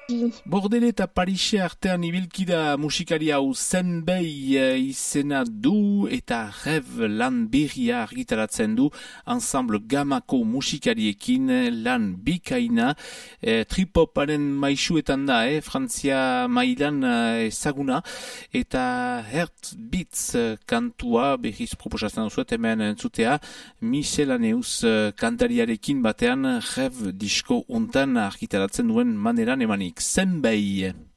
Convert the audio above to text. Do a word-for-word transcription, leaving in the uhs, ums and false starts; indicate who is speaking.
Speaker 1: Bordele eta Parise artean ibilkida musikari hau Zenbei izena du eta Rev lan berria argitaratzen du ensemble gamako musikariekin lan bikaina e, tripoparen maisuetan da, eh? Frantzia mailan ezaguna eta Heartbeats kantua berriz proposatzen duzuet hemen entzutea Miscellaneous kantariarekin batean Rev disko untan argitaratzen duen maneran emanik. Zenbei.